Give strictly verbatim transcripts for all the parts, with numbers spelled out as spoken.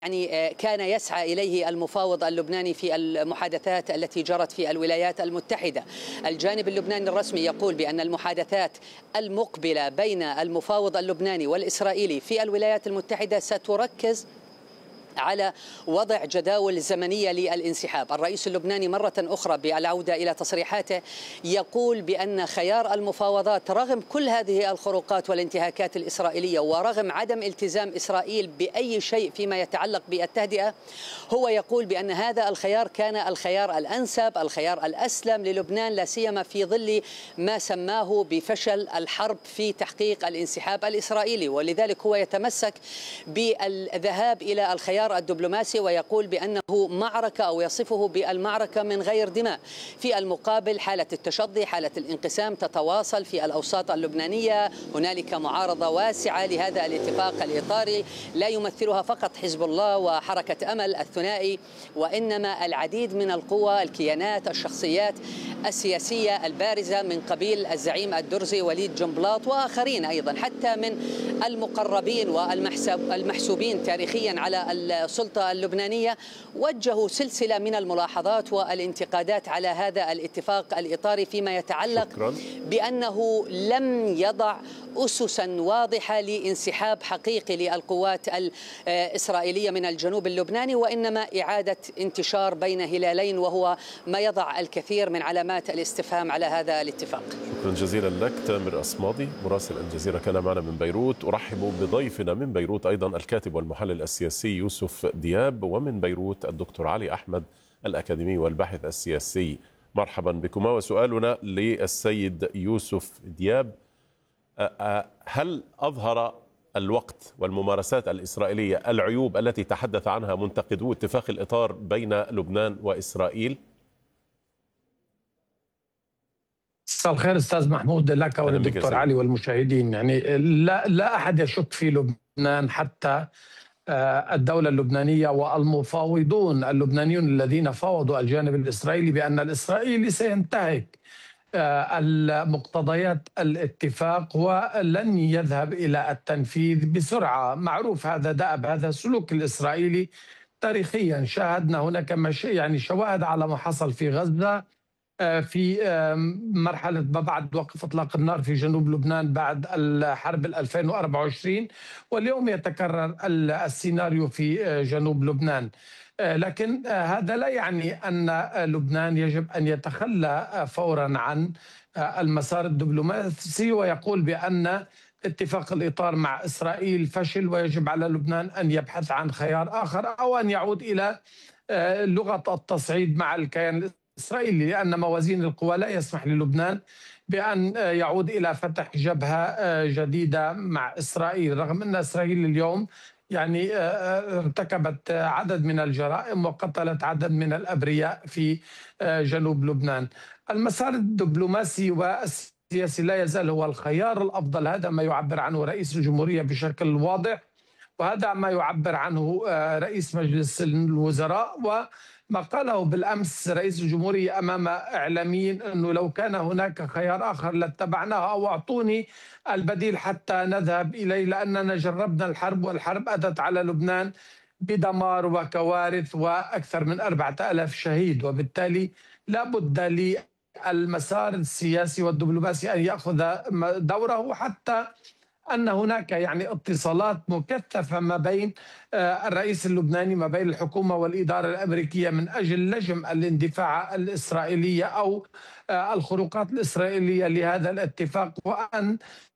يعني كان يسعى إليه المفاوض اللبناني في المحادثات التي جرت في الولايات المتحدة. الجانب اللبناني الرسمي يقول بأن المحادثات المقبلة بين المفاوض اللبناني والإسرائيلي في الولايات المتحدة ستركز على وضع جداول زمنية للانسحاب. الرئيس اللبناني مرة أخرى بالعودة إلى تصريحاته يقول بأن خيار المفاوضات رغم كل هذه الخروقات والانتهاكات الإسرائيلية ورغم عدم التزام إسرائيل بأي شيء فيما يتعلق بالتهدئة، هو يقول بأن هذا الخيار كان الخيار الأنسب، الخيار الأسلم للبنان، لا سيما في ظل ما سماه بفشل الحرب في تحقيق الانسحاب الإسرائيلي. ولذلك هو يتمسك بالذهاب إلى الخيار الدبلوماسي ويقول بأنه معركة أو يصفه بالمعركة من غير دماء. في المقابل حالة التشظي، حالة الانقسام تتواصل في الأوساط اللبنانية. هنالك معارضة واسعة لهذا الاتفاق الإطاري لا يمثلها فقط حزب الله وحركة أمل الثنائي، وإنما العديد من القوى، الكيانات، الشخصيات السياسية البارزة من قبيل الزعيم الدرزي وليد جنبلاط وآخرين أيضا، حتى من المقربين والمحسوبين تاريخيا على السلطة اللبنانية، وجهوا سلسلة من الملاحظات والانتقادات على هذا الاتفاق الإطاري فيما يتعلق شكرا. بأنه لم يضع أسسا واضحة لانسحاب حقيقي للقوات الإسرائيلية من الجنوب اللبناني، وإنما إعادة انتشار بين هلالين، وهو ما يضع الكثير من علامات الاستفهام على هذا الاتفاق. شكرا جزيلا لك تامر أصمادي مراسل الجزيرة كان معنا من بيروت. أرحب بضيفنا من بيروت أيضا الكاتب والمحلل السياسي يوسف دياب، ومن بيروت الدكتور علي أحمد الأكاديمي والباحث السياسي. مرحبا بكما. وسؤالنا للسيد يوسف دياب: هل أظهر الوقت والممارسات الإسرائيلية العيوب التي تحدث عنها منتقدو اتفاق الإطار بين لبنان وإسرائيل؟ مساء الخير استاذ محمود لك وللدكتور علي والمشاهدين. يعني لا لا احد يشك في لبنان، حتى الدولة اللبنانية والمفاوضون اللبنانيون الذين فاوضوا الجانب الإسرائيلي بأن الإسرائيلي سينتهك المقتضيات الاتفاق ولن يذهب إلى التنفيذ بسرعة. معروف هذا دأب هذا السلوك الإسرائيلي تاريخيا. شاهدنا هناك يعني شواهد على ما حصل في غزة في مرحلة ما بعد وقف إطلاق النار في جنوب لبنان بعد الحرب ألفين وأربعة وعشرين، واليوم يتكرر السيناريو في جنوب لبنان. لكن هذا لا يعني أن لبنان يجب أن يتخلى فورا عن المسار الدبلوماسي ويقول بأن اتفاق الإطار مع إسرائيل فشل ويجب على لبنان أن يبحث عن خيار آخر أو أن يعود إلى لغة التصعيد مع الكيان الإسرائيلي، لأن موازين القوى لا يسمح للبنان بأن يعود إلى فتح جبهة جديدة مع إسرائيل، رغم أن إسرائيل اليوم يعني ارتكبت عدد من الجرائم وقتلت عدد من الأبرياء في جنوب لبنان. المسار الدبلوماسي والسياسي لا يزال هو الخيار الأفضل، هذا ما يعبر عنه رئيس الجمهورية بشكل واضح، وهذا ما يعبر عنه رئيس مجلس الوزراء، وما قاله بالأمس رئيس الجمهورية أمام إعلاميين أنه لو كان هناك خيار آخر لاتبعناه أو أعطوني البديل حتى نذهب إليه، لأننا جربنا الحرب والحرب أتت على لبنان بدمار وكوارث وأكثر من أربعة آلاف شهيد، وبالتالي لا بد للمسار السياسي والدبلوماسي أن يأخذ دوره، حتى أن هناك يعني اتصالات مكثفة ما بين الرئيس اللبناني ما بين الحكومة والإدارة الأمريكية من أجل لجم الاندفاع الإسرائيلية أو الخروقات الإسرائيلية لهذا الاتفاق، وأن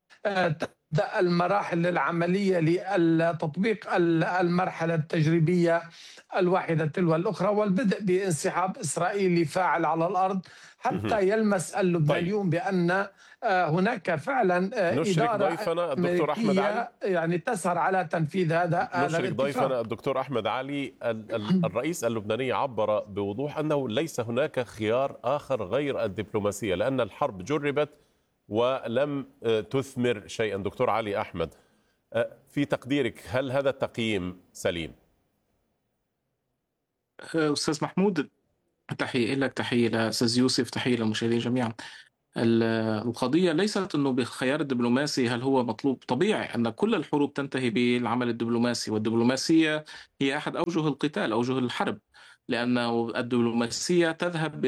تبدأ المراحل العملية لتطبيق المرحلة التجريبية الواحدة تلو الأخرى والبدء بانسحاب إسرائيلي فاعل على الأرض حتى يلمس اللبنانيون بأن هناك فعلا إدارة ضيفنا الدكتور أحمد علي يعني تسهر على تنفيذ هذا نشرك ضيفنا الدكتور أحمد علي. الرئيس اللبناني عبر بوضوح أنه ليس هناك خيار آخر غير الدبلوماسية لأن الحرب جربت ولم تثمر شيئا. دكتور علي أحمد، في تقديرك هل هذا التقييم سليم؟ أستاذ محمود، تحية لك، تحية لأستاذ يوسف، تحية للمشاهدين جميعا. القضية ليست أنه بالخيار الدبلوماسي هل هو مطلوب. طبيعي أن كل الحروب تنتهي بالعمل الدبلوماسي، والدبلوماسية هي أحد أوجه القتال، أوجه الحرب، لأن الدبلوماسية تذهب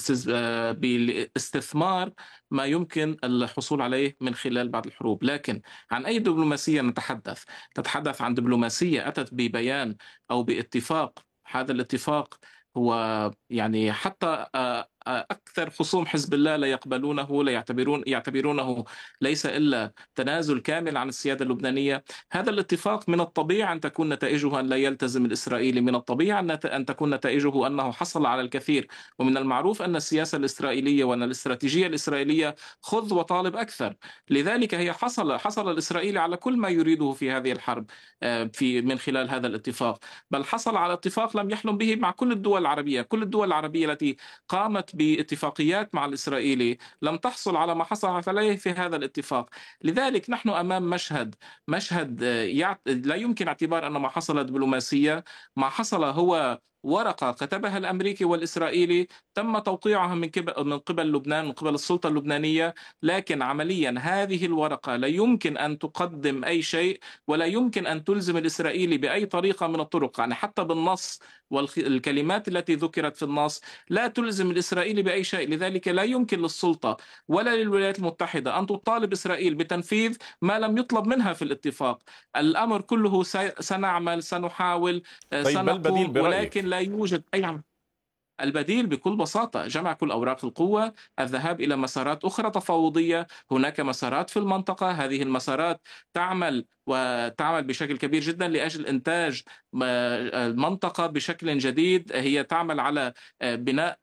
باستثمار ما يمكن الحصول عليه من خلال بعض الحروب. لكن عن أي دبلوماسية نتحدث؟ نتحدث عن دبلوماسية أتت ببيان أو باتفاق. هذا الاتفاق هو يعني حتى أكثر خصوم حزب الله لا يقبلونه، لا يعتبرون يعتبرونه ليس إلا تنازل كامل عن السيادة اللبنانية. هذا الاتفاق من الطبيعي أن تكون نتائجه أن لا يلتزم الإسرائيلي، من الطبيعي أن تكون نتائجه أنه حصل على الكثير. ومن المعروف أن السياسة الإسرائيلية وأن الاستراتيجية الإسرائيلية خذ وطالب أكثر. لذلك هي حصل حصل الإسرائيلي على كل ما يريده في هذه الحرب في من خلال هذا الاتفاق، بل حصل على اتفاق لم يحلم به مع كل الدول العربية. كل الدول العربية التي قامت باتفاقيات مع الإسرائيلي لم تحصل على ما حصلت عليه في هذا الاتفاق. لذلك نحن أمام مشهد مشهد لا يمكن اعتبار أن ما حصل دبلوماسية. ما حصل هو ورقة كتبها الأمريكي والإسرائيلي تم توقيعها من قبل من قبل لبنان، من قبل السلطة اللبنانية، لكن عمليا هذه الورقة لا يمكن أن تقدم أي شيء، ولا يمكن أن تلزم الإسرائيلي بأي طريقة من الطرق. يعني حتى بالنص والكلمات التي ذكرت في النص لا تلزم الإسرائيلي بأي شيء. لذلك لا يمكن للسلطة ولا للولايات المتحدة أن تطالب إسرائيل بتنفيذ ما لم يطلب منها في الاتفاق. الأمر كله سنعمل، سنحاول، طيب سنقوم، ولكن لا يوجد أي عمل. البديل بكل بساطة جمع كل أوراق القوة، الذهاب إلى مسارات أخرى تفاوضية. هناك مسارات في المنطقة، هذه المسارات تعمل وتعمل بشكل كبير جدا لأجل إنتاج المنطقة بشكل جديد. هي تعمل على بناء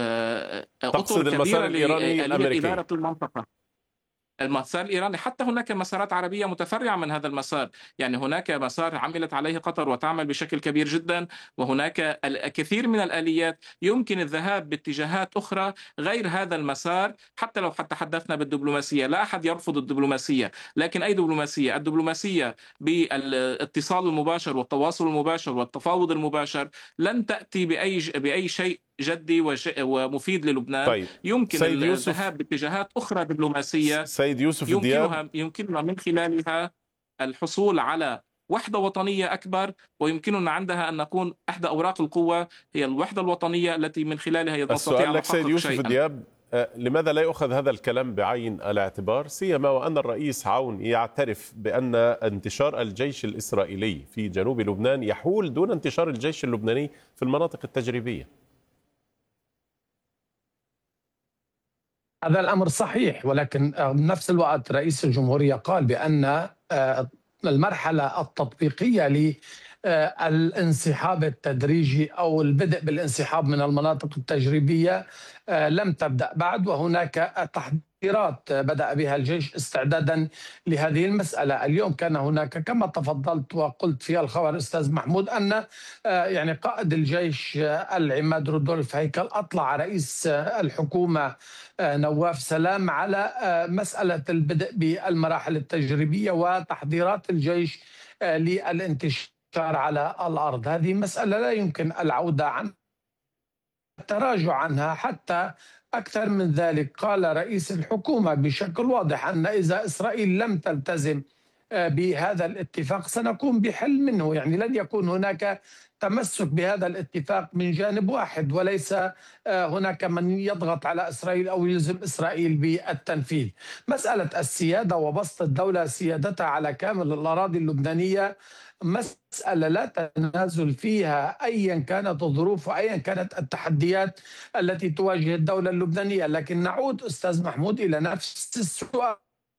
أطر كبيرة لإدارة المنطقة. المسار الإيراني، حتى هناك مسارات عربية متفرعة من هذا المسار. يعني هناك مسار عملت عليه قطر وتعمل بشكل كبير جدا، وهناك الكثير من الآليات يمكن الذهاب باتجاهات أخرى غير هذا المسار. حتى لو حتى تحدثنا بالدبلوماسية، لا أحد يرفض الدبلوماسية، لكن أي دبلوماسية؟ الدبلوماسية بالاتصال المباشر والتواصل المباشر والتفاوض المباشر لن تأتي بأي بأي شيء جدي ومفيد للبنان. طيب. يمكن الذهاب باتجاهات أخرى دبلوماسية سيد يوسف يمكنها يمكننا من خلالها الحصول على وحدة وطنية أكبر، ويمكننا عندها أن نكون إحدى أوراق القوة هي الوحدة الوطنية التي من خلالها نستطيع أن نحقق شيئا. سيد يوسف شيئاً. دياب، لماذا لا يؤخذ هذا الكلام بعين الاعتبار، سيما وأن الرئيس عون يعترف بأن انتشار الجيش الإسرائيلي في جنوب لبنان يحول دون انتشار الجيش اللبناني في المناطق التجريبية؟ هذا الأمر صحيح، ولكن بنفس الوقت رئيس الجمهورية قال بأن المرحلة التطبيقية للانسحاب التدريجي أو البدء بالانسحاب من المناطق التجريبية لم تبدأ بعد، وهناك تحضيرات بدأ بها الجيش استعدادا لهذه المسألة. اليوم كان هناك كما تفضلت وقلت في الخبر أستاذ محمود أن يعني قائد الجيش العماد رودولف هيكل أطلع رئيس الحكومة نواف سلام على مسألة البدء بالمراحل التجريبية وتحضيرات الجيش للانتشار على الأرض. هذه مسألة لا يمكن العودة عنها، التراجع عنها. حتى أكثر من ذلك قال رئيس الحكومة بشكل واضح أن إذا إسرائيل لم تلتزم بهذا الاتفاق سنقوم بحل منه. يعني لن يكون هناك تمسك بهذا الاتفاق من جانب واحد، وليس هناك من يضغط على إسرائيل أو يلزم إسرائيل بالتنفيذ. مسألة السيادة وبسط الدولة سيادتها على كامل الأراضي اللبنانية مسألة لا تنازل فيها أيا كانت الظروف وأيا كانت التحديات التي تواجه الدولة اللبنانية. لكن نعود أستاذ محمود إلى نفس السؤال.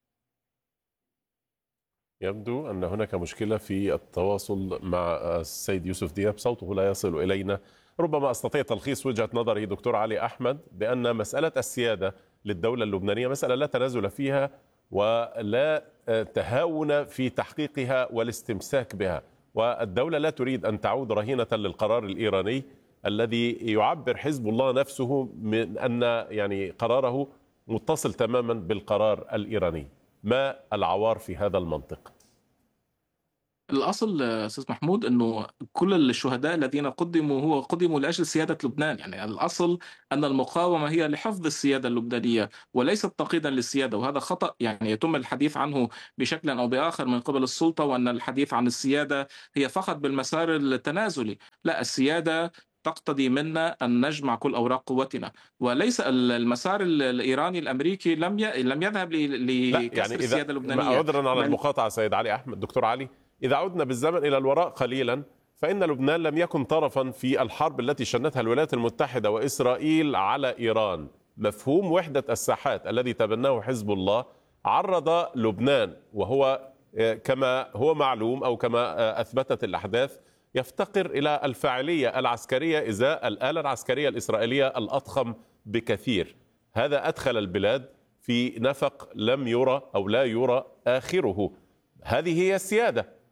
يبدو أن هناك مشكلة في التواصل مع السيد يوسف دياب، صوته لا يصل إلينا. ربما أستطيع تلخيص وجهة نظري دكتور علي أحمد بأن مسألة السيادة للدولة اللبنانية مسألة لا تنازل فيها ولا تهاون في تحقيقها والاستمساك بها، والدولة لا تريد أن تعود رهينة للقرار الإيراني الذي يعبر حزب الله نفسه من أن يعني قراره متصل تماما بالقرار الإيراني. ما العوار في هذا المنطق؟ الأصل أستاذ محمود أنه كل الشهداء الذين قدموا هو قدموا لأجل سيادة لبنان. يعني الأصل أن المقاومة هي لحفظ السيادة اللبنانية وليست تقييدا للسيادة، وهذا خطأ يعني يتم الحديث عنه بشكل أو بآخر من قبل السلطة، وأن الحديث عن السيادة هي فقط بالمسار التنازلي. لا، السيادة تقتضي منا أن نجمع كل أوراق قوتنا، وليس المسار الإيراني الأمريكي لم ي... لم يذهب ل... لا لكسر يعني إذا السيادة اللبنانية. عذرا على بل... المقاطعة سيد علي أحمد، دكتور علي، إذا عدنا بالزمن إلى الوراء قليلا فإن لبنان لم يكن طرفا في الحرب التي شنتها الولايات المتحدة وإسرائيل على إيران. مفهوم وحدة الساحات الذي تبناه حزب الله عرض لبنان، وهو كما هو معلوم أو كما أثبتت الأحداث يفتقر إلى الفاعلية العسكرية إزاء الآلة العسكرية الإسرائيلية الأضخم بكثير. هذا أدخل البلاد في نفق لم يرى أو لا يرى آخره. هذه هي السيادة.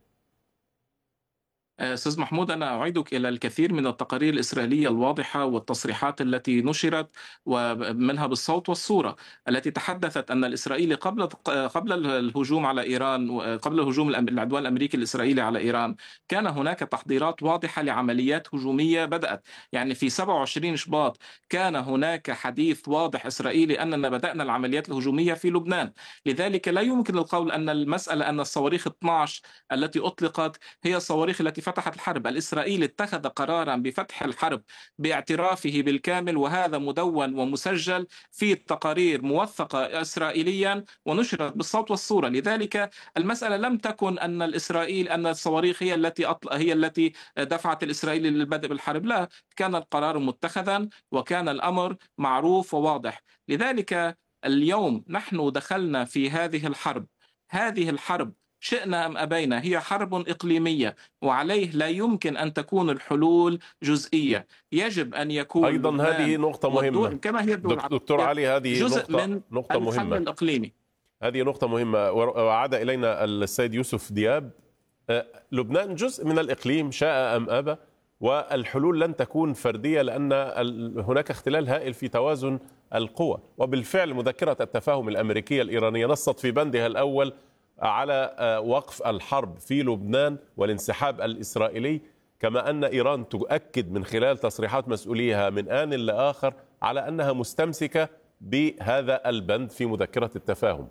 أستاذ محمود، أنا أعيدك إلى الكثير من التقارير الإسرائيلية الواضحة والتصريحات التي نشرت ومنها بالصوت والصورة، التي تحدثت أن الإسرائيلي قبل قبل الهجوم على إيران، قبل الهجوم العدوان الأمريكي الإسرائيلي على إيران، كان هناك تحضيرات واضحة لعمليات هجومية بدأت. يعني في سبعة وعشرين شباط كان هناك حديث واضح إسرائيلي أننا بدأنا العمليات الهجومية في لبنان. لذلك لا يمكن القول أن المسألة أن الصواريخ اثني عشر التي أطلقت هي الصواريخ التي فتحت الحرب. الإسرائيلي اتخذ قرارا بفتح الحرب باعترافه بالكامل، وهذا مدون ومسجل في تقارير موثقة إسرائيليا ونشرت بالصوت والصورة. لذلك المسألة لم تكن أن الإسرائيل أن الصواريخ هي التي أطلق هي التي دفعت الإسرائيلي للبدء بالحرب، لا، كان القرار متخذا وكان الأمر معروف وواضح. لذلك اليوم نحن دخلنا في هذه الحرب. هذه الحرب شئنا أم أبينا هي حرب إقليمية، وعليه لا يمكن أن تكون الحلول جزئية. يجب أن يكون أيضا هذه نقطة مهمة كما هي الدول دكتور علي، هذه جزء نقطة من نقطة مهمة الإقليمي. هذه نقطة مهمة وعاد إلينا السيد يوسف دياب. لبنان جزء من الإقليم شاء أم أبى، والحلول لن تكون فردية لأن هناك اختلال هائل في توازن القوى. وبالفعل مذكرة التفاهم الأمريكية الإيرانية نصت في بندها الأول على وقف الحرب في لبنان والانسحاب الإسرائيلي، كما أن إيران تؤكد من خلال تصريحات مسؤوليها من آن لآخر على أنها مستمسكة بهذا البند في مذكرة التفاهم.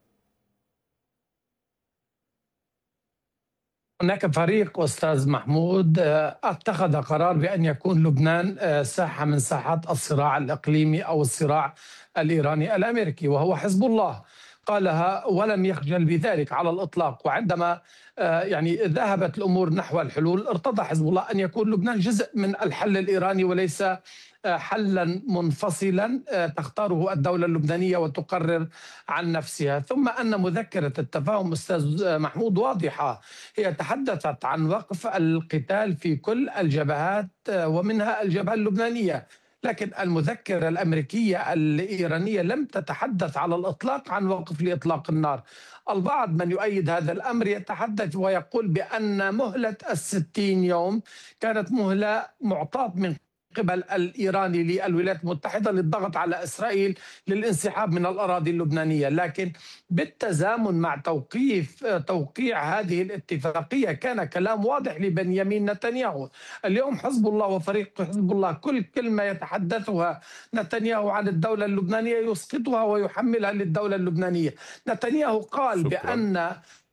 هناك فريق أستاذ محمود اتخذ قرار بأن يكون لبنان ساحة من ساحات الصراع الإقليمي أو الصراع الإيراني الأمريكي، وهو حزب الله. قالها ولم يخجل بذلك على الإطلاق. وعندما يعني ذهبت الأمور نحو الحلول ارتضى حزب الله أن يكون لبنان جزء من الحل الإيراني وليس حلا منفصلا تختاره الدولة اللبنانية وتقرر عن نفسها. ثم أن مذكرة التفاهم أستاذ محمود واضحة، هي تحدثت عن وقف القتال في كل الجبهات ومنها الجبهة اللبنانية، لكن المذكرة الأمريكية الإيرانية لم تتحدث على الإطلاق عن وقف لإطلاق النار. البعض من يؤيد هذا الأمر يتحدث ويقول بأن مهلة الستين يوم كانت مهلة معطاة من قبل الإيراني للولايات المتحدة للضغط على إسرائيل للانسحاب من الأراضي اللبنانية، لكن بالتزامن مع توقيف توقيع هذه الاتفاقية كان كلام واضح لبنيامين نتنياهو. اليوم حزب الله وفريق حزب الله كل كلمة يتحدثها نتنياهو عن الدولة اللبنانية يسقطها ويحملها للدولة اللبنانية. نتنياهو قال شكرا. بأن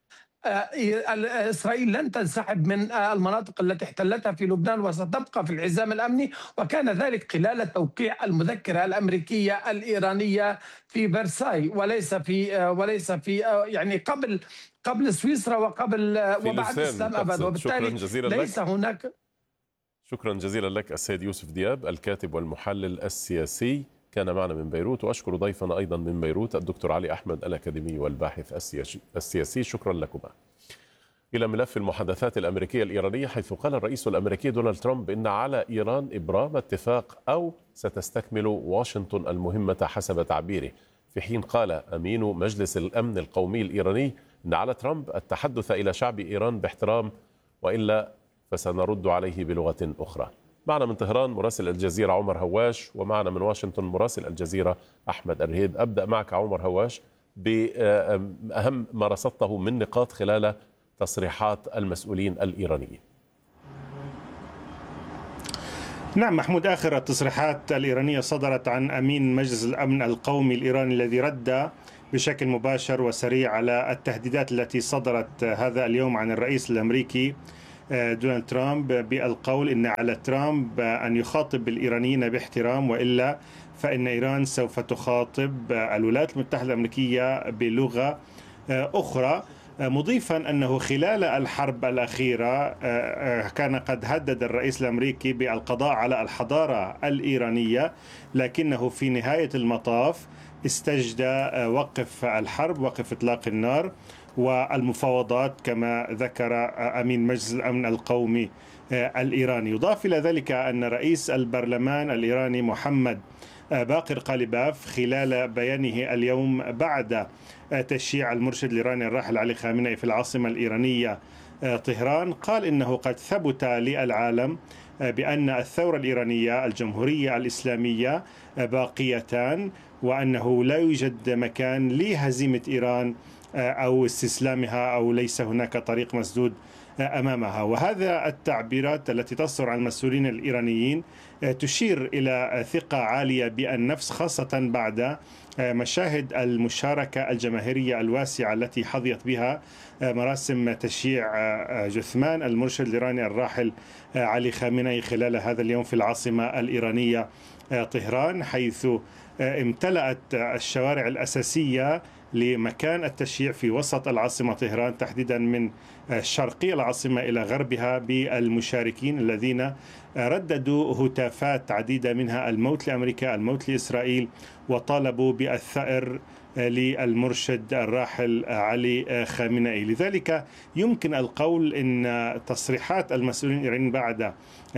إسرائيل لن تنسحب من المناطق التي احتلتها في لبنان وستبقى في الحزام الأمني، وكان ذلك خلال توقيع المذكرة الأمريكية الإيرانية في فرساي وليس في وليس في يعني قبل قبل سويسرا وقبل وبعد الإسلام أبدا. وبالتالي ليس هناك. شكرا جزيلا لك السيد يوسف دياب الكاتب والمحلل السياسي، كان معنا من بيروت. وأشكر ضيفنا أيضا من بيروت الدكتور علي أحمد الأكاديمي والباحث السياسي، شكرا لكما. إلى ملف المحادثات الأمريكية الإيرانية، حيث قال الرئيس الأمريكي دونالد ترامب إن على إيران إبرام اتفاق أو ستستكمل واشنطن المهمة حسب تعبيره، في حين قال أمين مجلس الأمن القومي الإيراني إن على ترامب التحدث إلى شعب إيران باحترام، وإلا فسنرد عليه بلغة أخرى. معنا من طهران مراسل الجزيرة عمر هواش، ومعنا من واشنطن مراسل الجزيرة أحمد الرهيب. أبدأ معك عمر هواش بأهم ما رصدته من نقاط خلال تصريحات المسؤولين الإيرانيين؟ نعم محمود، آخر التصريحات الإيرانية صدرت عن أمين مجلس الأمن القومي الإيراني الذي رد بشكل مباشر وسريع على التهديدات التي صدرت هذا اليوم عن الرئيس الأمريكي دونالد ترامب، بالقول إن على ترامب أن يخاطب الإيرانيين باحترام، وإلا فإن إيران سوف تخاطب الولايات المتحدة الأمريكية بلغة أخرى، مضيفا أنه خلال الحرب الأخيرة كان قد هدد الرئيس الأمريكي بالقضاء على الحضارة الإيرانية، لكنه في نهاية المطاف استجدى وقف الحرب، وقف إطلاق النار والمفاوضات كما ذكر أمين مجلس الأمن القومي الإيراني. يضاف إلى ذلك أن رئيس البرلمان الإيراني محمد باقر قاليباف خلال بيانه اليوم بعد تشييع المرشد الإيراني الراحل علي خامنئي في العاصمة الإيرانية طهران قال إنه قد ثبت للعالم بأن الثورة الإيرانية الجمهورية الإسلامية باقيتان، وأنه لا يوجد مكان لهزيمة إيران أو استسلامها، أو ليس هناك طريق مسدود أمامها. وهذا التعبيرات التي تصدر عن المسؤولين الإيرانيين تشير إلى ثقة عالية بالنفس، خاصة بعد مشاهد المشاركة الجماهيرية الواسعة التي حظيت بها مراسم تشييع جثمان المرشد الإيراني الراحل علي خامنئي خلال هذا اليوم في العاصمة الإيرانية طهران، حيث امتلأت الشوارع الأساسية لمكان التشييع في وسط العاصمة طهران، تحديدا من شرقي العاصمة إلى غربها، بالمشاركين الذين رددوا هتافات عديدة منها الموت لأمريكا، الموت لإسرائيل، وطالبوا بالثأر للمرشد الراحل علي خامنئي. لذلك يمكن القول أن تصريحات المسؤولين الإيرانيين بعد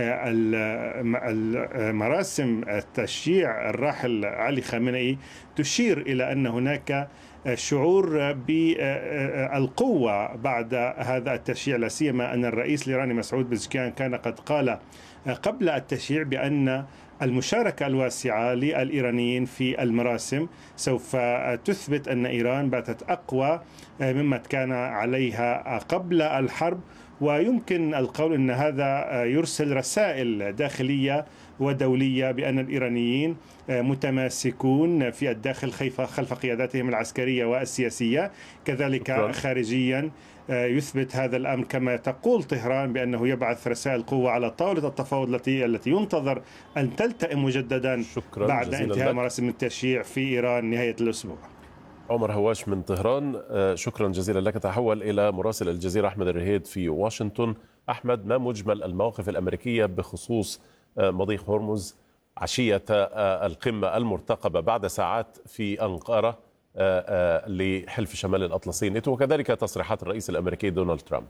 مراسم التشييع الراحل علي خامنئي تشير إلى أن هناك شعور بالقوة بعد هذا التشييع، لا سيما أن الرئيس الإيراني مسعود بزكيان كان قد قال قبل التشييع بأن المشاركة الواسعة للإيرانيين في المراسم سوف تثبت أن إيران باتت أقوى مما كان عليها قبل الحرب، ويمكن القول أن هذا يرسل رسائل داخلية ودولية بأن الإيرانيين متماسكون في الداخل خلف قياداتهم العسكرية والسياسية، كذلك خارجيا يثبت هذا الأمر كما تقول طهران بأنه يبعث رسائل قوة على طاولة التفاوض التي التي ينتظر أن تلتئم مجددا بعد انتهاء مراسم التشييع في إيران نهاية الأسبوع. عمر هواش من طهران، شكرا جزيلا لك. تحول إلى مراسل الجزيرة أحمد الرهيد في واشنطن. أحمد، ما مجمل المواقف الأمريكية بخصوص مضيق هرمز عشية القمة المرتقبة بعد ساعات في أنقرة لحلف شمال الأطلسي الناتو، وكذلك تصريحات الرئيس الأمريكي دونالد ترامب؟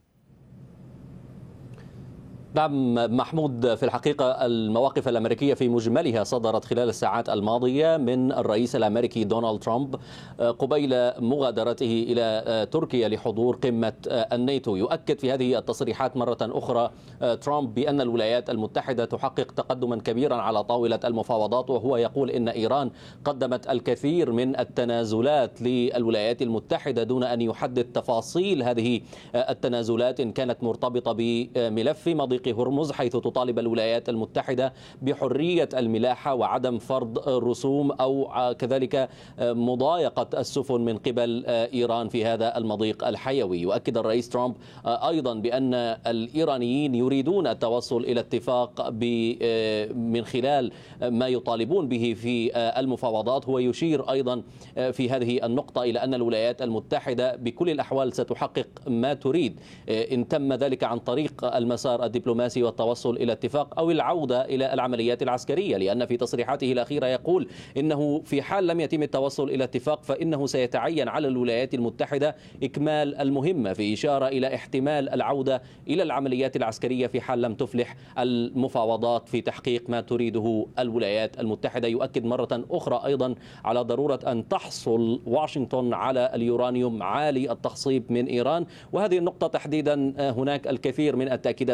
نعم محمود، في الحقيقة المواقف الأمريكية في مجملها صدرت خلال الساعات الماضية من الرئيس الأمريكي دونالد ترامب قبيل مغادرته إلى تركيا لحضور قمة الناتو. يؤكد في هذه التصريحات مرة أخرى ترامب بأن الولايات المتحدة تحقق تقدما كبيرا على طاولة المفاوضات، وهو يقول إن إيران قدمت الكثير من التنازلات للولايات المتحدة دون أن يحدد تفاصيل هذه التنازلات إن كانت مرتبطة بملف مضيق هرمز، حيث تطالب الولايات المتحدة بحرية الملاحة وعدم فرض رسوم أو كذلك مضايقة السفن من قبل إيران في هذا المضيق الحيوي. يؤكد الرئيس ترامب أيضا بأن الإيرانيين يريدون التوصل إلى اتفاق من خلال ما يطالبون به في المفاوضات. هو يشير أيضا في هذه النقطة إلى أن الولايات المتحدة بكل الأحوال ستحقق ما تريد إن تم ذلك عن طريق المسار الدبلوماسي والتوصل إلى اتفاق أو العودة إلى العمليات العسكرية، لأن في تصريحاته الأخيرة يقول إنه في حال لم يتم التوصل إلى اتفاق فإنه سيتعين على الولايات المتحدة إكمال المهمة، في إشارة إلى احتمال العودة إلى العمليات العسكرية في حال لم تفلح المفاوضات في تحقيق ما تريده الولايات المتحدة. يؤكد مرة أخرى أيضا على ضرورة أن تحصل واشنطن على اليورانيوم عالي التخصيب من إيران، وهذه النقطة تحديدا هناك الكثير من التأكيدات حتى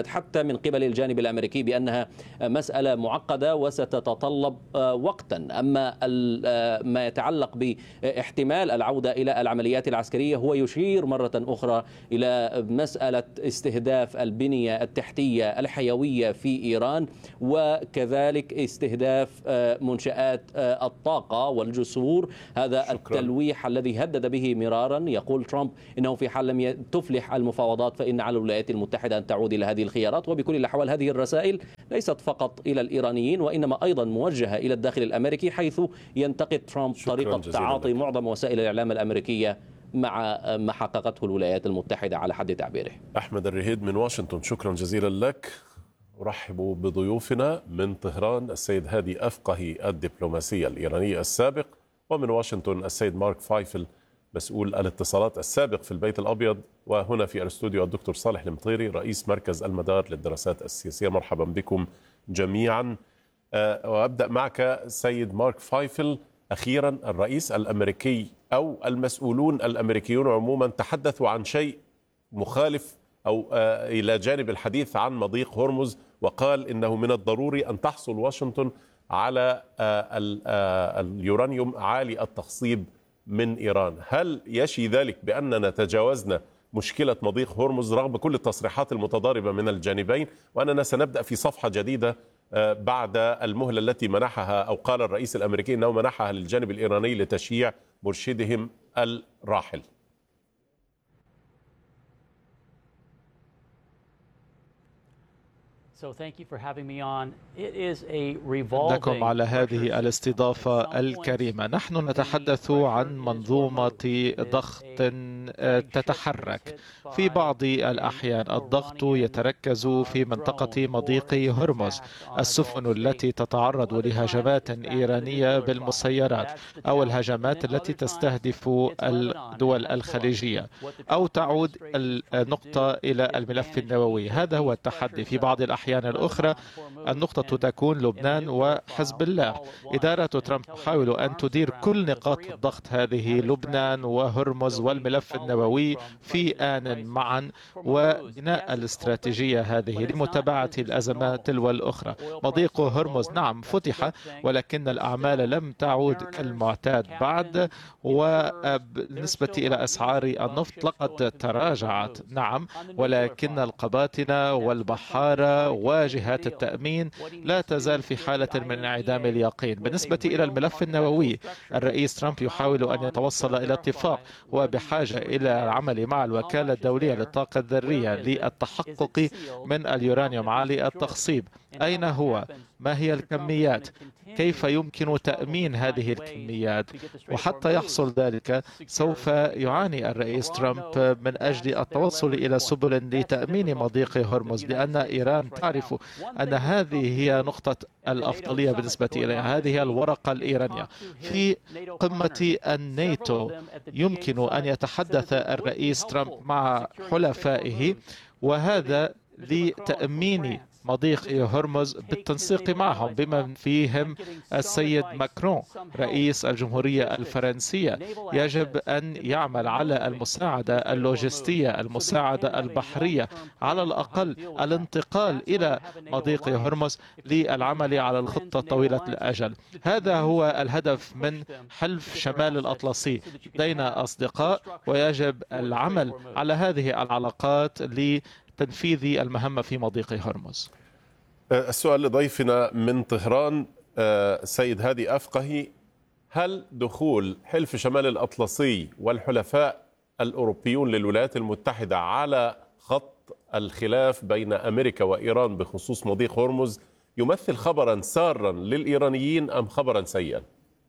من قبل الجانب الأمريكي بأنها مسألة معقدة وستتطلب وقتا. أما ما يتعلق باحتمال العودة إلى العمليات العسكرية هو يشير مرة أخرى إلى مسألة استهداف البنية التحتية الحيوية في إيران، وكذلك استهداف منشآت الطاقة والجسور. هذا شكرا. التلويح الذي هدد به مرارا. يقول ترامب إنه في حال لم تفلح المفاوضات فإن على الولايات المتحدة أن تعود إلى هذه الخيارات. وبكل الأحوال هذه الرسائل ليست فقط إلى الإيرانيين وإنما أيضا موجهة إلى الداخل الأمريكي، حيث ينتقد ترامب طريقة تعاطي لك. معظم وسائل الإعلام الأمريكية مع ما حققته الولايات المتحدة على حد تعبيره. أحمد الرهيد من واشنطن، شكرا جزيلا لك. أرحب بضيوفنا من طهران السيد هادي أفقهي الدبلوماسية الإيرانية السابق، ومن واشنطن السيد مارك فايفل مسؤول الاتصالات السابق في البيت الأبيض، وهنا في الاستوديو الدكتور صالح المطيري رئيس مركز المدار للدراسات السياسية. مرحبا بكم جميعا. وأبدأ معك سيد مارك فايفل. أخيرا الرئيس الأمريكي أو المسؤولون الأمريكيون عموما تحدثوا عن شيء مخالف أو إلى جانب الحديث عن مضيق هرمز، وقال إنه من الضروري أن تحصل واشنطن على اليورانيوم عالي التخصيب من إيران. هل يشي ذلك بأننا تجاوزنا مشكلة مضيق هرمز رغم كل التصريحات المتضاربة من الجانبين، وأننا سنبدأ في صفحة جديدة بعد المهلة التي منحها أو قال الرئيس الأمريكي أنه منحها للجانب الإيراني لتشييع مرشدهم الراحل؟ لكم على هذه الاستضافة الكريمة. نحن نتحدث عن منظومة ضغط تتحرك. في بعض الأحيان الضغط يتركز في منطقة مضيق هرمز، السفن التي تتعرض لهجمات إيرانية بالمسيرات أو الهجمات التي تستهدف الدول الخليجية، أو تعود النقطة إلى الملف النووي. هذا هو التحدي. في بعض الأحيان الأخرى النقطة تكون لبنان وحزب الله. إدارة ترامب تحاول أن تدير كل نقاط الضغط هذه، لبنان وهرمز والملف النووي، في آن معا، وبناء الاستراتيجية هذه لمتابعة الأزمات تلو الأخرى. مضيق هرمز نعم فتح، ولكن الأعمال لم تعود كالمعتاد بعد، وبالنسبة إلى أسعار النفط لقد تراجعت نعم، ولكن القباطنة والبحارة وجهات التأمين لا تزال في حالة من انعدام اليقين. بالنسبة إلى الملف النووي، الرئيس ترامب يحاول أن يتوصل إلى اتفاق، وبحاجة إلى العمل مع الوكالة الدولية للطاقة الذرية للتحقق من اليورانيوم عالي التخصيب. أين هو؟ ما هي الكميات؟ كيف يمكن تأمين هذه الكميات؟ وحتى يحصل ذلك سوف يعاني الرئيس ترامب من أجل التوصل إلى سبل لتأمين مضيق هرمز، لأن إيران تعرف أن هذه هي نقطة الأفضلية بالنسبة إليها، هذه هي الورقة الإيرانية. في قمة الناتو يمكن أن يتحدث الرئيس ترامب مع حلفائه، وهذا لتأمين مضيق هرمز بالتنسيق معهم، بما فيهم السيد ماكرون رئيس الجمهورية الفرنسية. يجب أن يعمل على المساعدة اللوجستية، المساعدة البحرية، على الأقل الانتقال إلى مضيق هرمز للعمل على الخطة طويلة الأجل. هذا هو الهدف من حلف شمال الأطلسي. لدينا أصدقاء ويجب العمل على هذه العلاقات ل تنفيذ المهمة في مضيق هرمز. السؤال لضيفنا من طهران سيد هادي أفقهي: هل دخول حلف شمال الأطلسي والحلفاء الأوروبيون للولايات المتحدة على خط الخلاف بين أمريكا وإيران بخصوص مضيق هرمز يمثل خبرا سارا للإيرانيين أم خبرا سيئا؟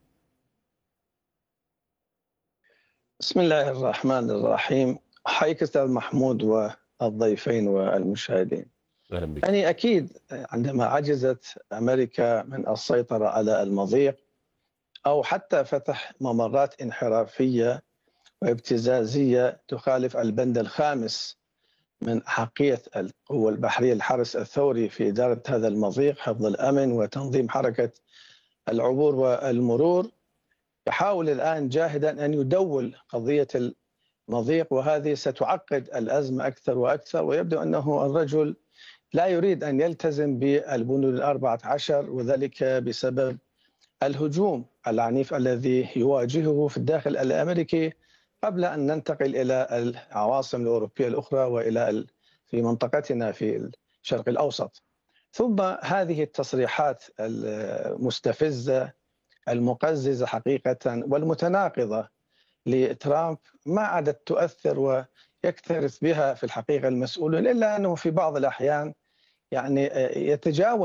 بسم الله الرحمن الرحيم. حياك أستاذ محمود و الضيفين والمشاهدين. يعني أكيد عندما عجزت أمريكا من السيطرة على المضيق أو حتى فتح ممرات انحرافية وابتزازية تخالف البند الخامس من أحقية القوة البحرية الحرس الثوري في إدارة هذا المضيق، حفظ الأمن وتنظيم حركة العبور والمرور، يحاول الآن جاهدا أن يدول قضية المضيق، وهذه ستعقد الأزمة أكثر وأكثر. ويبدو أنه الرجل لا يريد أن يلتزم بالبنود الأربعة عشر، وذلك بسبب الهجوم العنيف الذي يواجهه في الداخل الأمريكي قبل أن ننتقل إلى العواصم الأوروبية الأخرى وإلى في منطقتنا في الشرق الأوسط. ثم هذه التصريحات المستفزة المقززة حقيقة والمتناقضة لترامب ما عادت تؤثر ويكترث بها في الحقيقة المسؤولون، إلا أنه في بعض الأحيان يعني يتجاوز